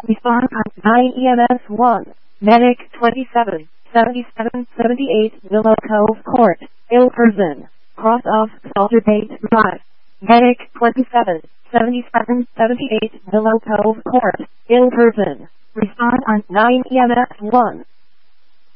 Respond on 9 EMS 1. Medic 27, 77, 78, Willow Cove Court, ill person. Cross off, Salter Bait Drive. Medic 27, 77, 78, Willow Cove Court, ill person. Respond on 9 EMS 1.